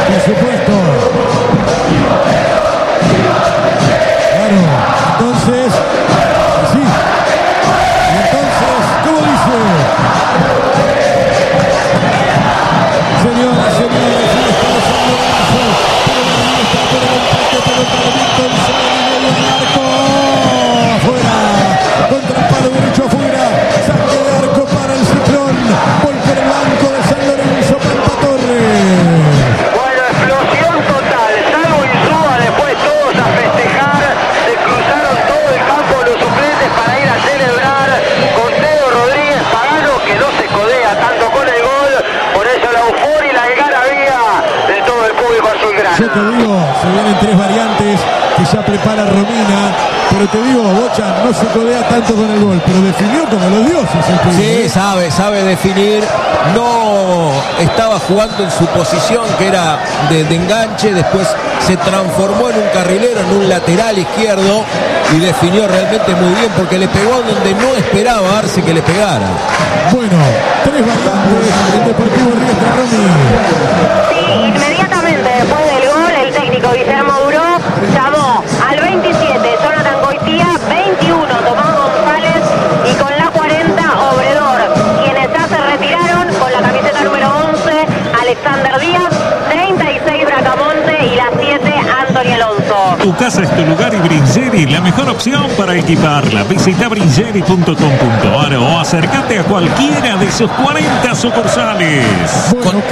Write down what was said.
Por supuesto. Claro, entonces, sí. Y entonces, ¿cómo dice? Señoras, señores, fiesta de San Lorenzo. Pero la está por el empate, pelota de Víctor Sáenz, medio del arco. Afuera, contra el palo derecho afuera. Saque de arco para el Ciclón. Gol por el banco de San Lorenzo, Pampa Torres. Bueno, explosión total. Salvo Insúa, después todos a festejar. Se cruzaron todo el campo los suplentes para ir a celebrar. Con Teo Rodríguez Pagano, que no se codea tanto con el gol. Por eso la euforia y la algarabía de todo el público azulgrana. Yo te digo, se vienen tres variantes que ya prepara Romina, pero te digo, Bocha no se codea tanto con el gol, pero definió como los dioses el pibe. Sí, sabe definir. No estaba jugando en su posición, que era de enganche, después se transformó en un carrilero, en un lateral izquierdo, y definió realmente muy bien, porque le pegó donde no esperaba Arce que le pegara. Bueno, tres variantes del Deportivo Riestra, Romy. Sí, inmediatamente después del gol, el técnico Guillermo Duró llamó al 27, Jonathan Goitía, 21, Tomás González, y con la 40, Obredor, quienes ya se retiraron con la camiseta número 11, Alexander Díaz, 36, Bracamonte, y la 7, Anthony Alonso. Tu casa es tu lugar y Bringeri, la mejor opción para equiparla. Visita bringeri.com.ar o acércate a cualquiera de sus 40 sucursales. Bueno,